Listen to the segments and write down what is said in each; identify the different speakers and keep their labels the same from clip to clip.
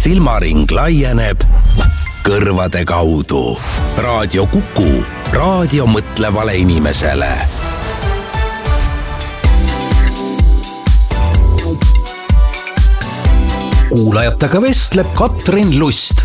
Speaker 1: silmaring laieneb kõrvade kaudu. Raadio Kuku, raadio mõtlevale inimesele. Kuulajatega vestleb Katrin Lust.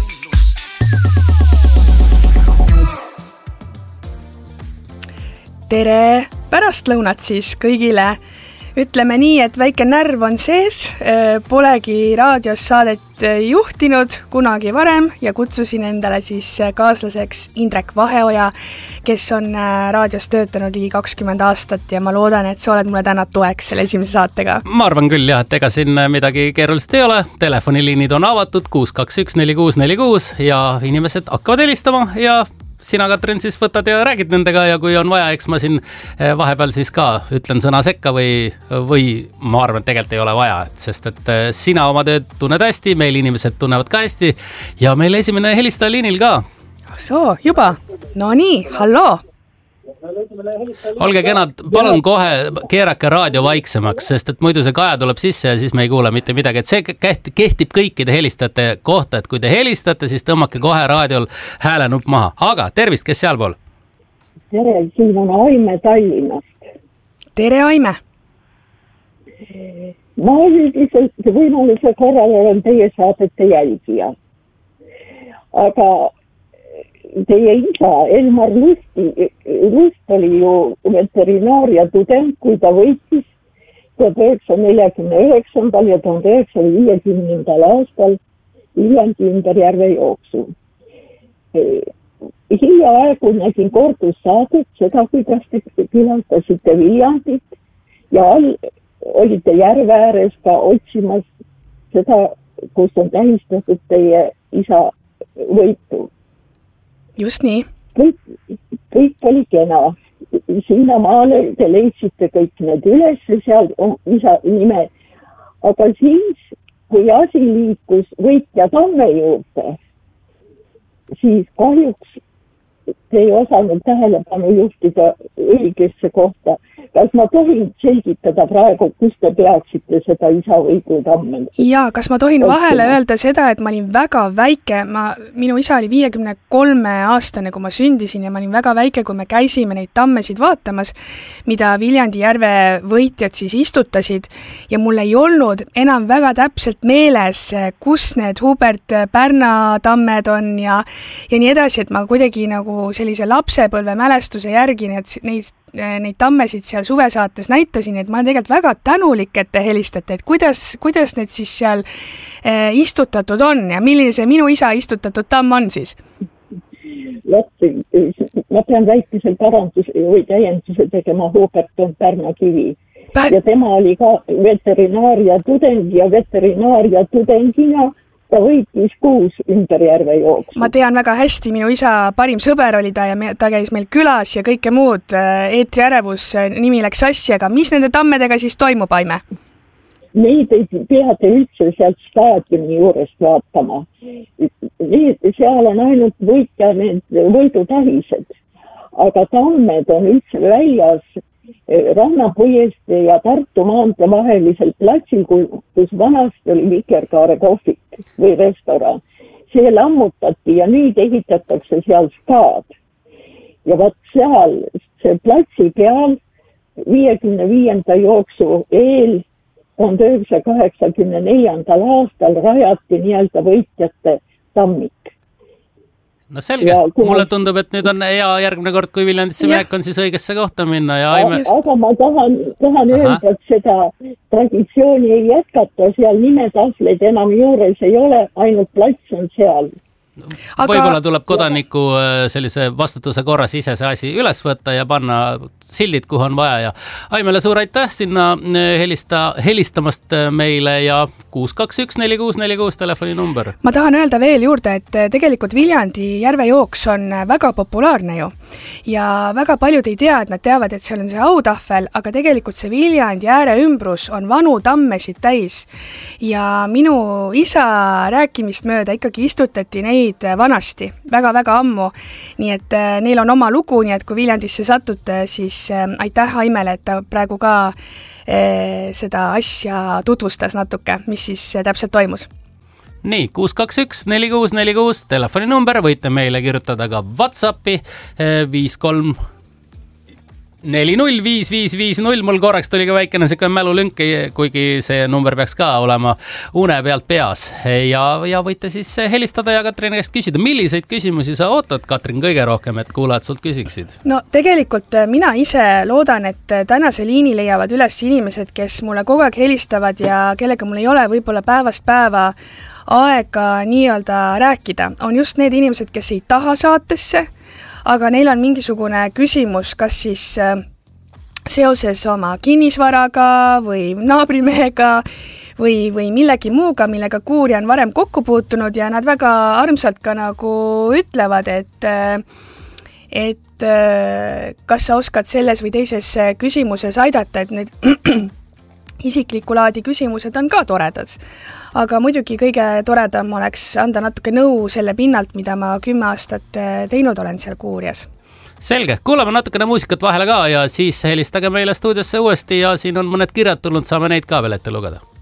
Speaker 2: Tere pärastlõunat siis kõigile. Ütleme nii, et väike närv on sees, polegi raadios saadet juhtinud kunagi varem ja kutsusin endale siis kaaslaseks Indrek Vaheoja, kes on raadios töötanud ligi 20 aastat ja ma loodan, et sa oled mulle täna toeks selle esimese saatega.
Speaker 3: Ma arvan küll jah, et ega siin midagi keerulist ei ole. Telefoniliinid on avatud 621-4646 ja inimesed hakkavad helistama ja sina, Katrin, siis võtad ja räägid nendega ja kui on vaja, eks ma siin vahepeal siis ka ütlen sõna sekka või ma arvan, et tegelikult ei ole vaja, sest et sina oma tööd tunned hästi, meil inimesed tunnevad ka hästi ja meil esimene helistaja liinil ka.
Speaker 2: Soo, juba. No nii, halloo.
Speaker 3: Olge kenad, palun kohe keerake raadio vaiksemaks, sest et muidu see kaja tuleb sisse ja siis me ei kuule mitte midagi. Et see kehtib kõikide helistajate kohta, et kui te helistate, siis tõmmake kohe raadiol häälenupp maha. Aga tervist, kes sealpool?
Speaker 4: Tere, siin on Aime Tallinnast.
Speaker 2: Tere, Aime.
Speaker 4: Ma üldiselt võimaluse korral olen teie saadete jälgija. Aga teie isa Elmar Lust oli ju veterinaaria tudeng, kui ta võitis 1949. ja 1950. aastal Viljandi ümberjärve jooksu. Hiljaaegu nägin kordussaadet seda, kuidas te külastasite Viljandit ja olite järve ääres ka otsimas seda, kus on tähistatud teie isa võitu.
Speaker 2: Just nii.
Speaker 4: Kõik oli kena. Sinna maale te leidsite kõik need üles, seal on isa nime. Aga siis, kui asi liikus võitja Tamme juurde, siis kahjuks te ei osanud tähelepanu juhtida õigesse kohta. Kas ma tohin selgitada praegu, kus te peaksite seda isa võidu Tamme?
Speaker 2: Jaa, kas ma tohin vahele öelda seda, et ma olin väga väike, minu isa oli 53 aastane, kui ma sündisin ja ma olin väga väike, kui me käisime neid tammesid vaatamas, mida Viljandi järve võitjad siis istutasid ja mul ei olnud enam väga täpselt meeles, kus need Hubert Pärna tammed on ja nii edasi, et ma kuidagi nagu sellise lapsepõlve mälestuse järgi neid tammesid seal suvesaates näitasin, et ma olen tegelikult väga tänulik, et te helistate, et kuidas need siis seal istutatud on ja milline see minu isa istutatud tamm on siis?
Speaker 4: Ma pean väikese paranduse või täienduse tegema Hubert Pärna kivi. Ja tema oli ka veterinaaria tudeng ja veterinaaria tudengina ta võitis 6 ümberjärve jooksu.
Speaker 2: Ma tean väga hästi, minu isa parim sõber oli ta ja ta käis meil külas ja kõike muud. Eetriärevus nimi läks sassi, aga mis nende tammedega siis toimub, Aime?
Speaker 4: Neid ei peate üldse sealt staadioni juurest vaatama. Seal on ainult võitja need võidutahised, aga tammed on üldse väljas Rannapuiestee ja Tartu maantee vahelisel platsil, kus vanasti oli Vikerkaare kohvik või restoran. See lammutati ja nüüd ehitatakse seal staad. Ja vaat seal, see platsi peal 55. jooksu eel 1984. aastal rajati nii-öelda võitjate tammik.
Speaker 3: No selge, mulle tundub, et nüüd on hea järgmine kord, kui Viljandisse minek on siis õigesse kohta minna ja Aime...
Speaker 4: Aga ma tahan öelda, et seda traditsiooni ei jätkata, seal nimetahvleid enam juures ei ole, ainult plats on seal.
Speaker 3: Võib-olla tuleb kodaniku sellise vastutuse korras ise see asi üles võtta ja panna sildid, kuhu on vaja. Ja Aimele suur aitäh sinna helistamast meile ja 621-4646 telefoninumber.
Speaker 2: Ma tahan öelda veel juurde, et tegelikult Viljandi järvejooks on väga populaarne ju. Ja väga paljud ei tea, et nad teavad, et seal on see autahvel, aga tegelikult see Viljandi ääre ümbrus on vanu tammesid täis. Ja minu isa rääkimist mööda ikkagi istutati neid vanasti, väga-väga ammu. Nii et neil on oma lugu, nii et kui Viljandisse satute, siis aitäh Aimele, et ta praegu ka seda asja tutvustas natuke, mis siis täpselt toimus.
Speaker 3: nii, 621-4646 telefoninumber, võite meile kirjutada ka WhatsAppi 53405550, mul korraks tuli ka väikene siuke mälulünk, kuigi see number peaks ka olema une pealt peas ja võite siis helistada ja Katrini käest küsida, milliseid küsimusi sa ootad, Katrin, kõige rohkem, et kuulajad sult küsiksid?
Speaker 2: No tegelikult mina ise loodan, et tänase liini leiavad üles inimesed, kes mulle kogu aeg helistavad ja kellega mul ei ole võib-olla päevast päeva aega nii-öelda rääkida. On just need inimesed, kes ei taha saatesse, aga neil on mingisugune küsimus, kas siis seoses oma kinnisvaraga või naabrimehega või millegi muuga, millega kuurja on varem kokku puutunud ja nad väga armsalt ka nagu ütlevad, et kas sa oskad selles või teises küsimuses aidata, et need isikliku laadi küsimused on ka toredad. Aga muidugi kõige toredam oleks anda natuke nõu selle pinnalt, mida ma 10 aastat teinud olen seal kuurjas.
Speaker 3: Selge, kuulame natukene muusikat vahele ka ja siis helistage meile stuudiosse uuesti ja siin on mõned kirjad tulnud, saame neid ka veel ette lugeda.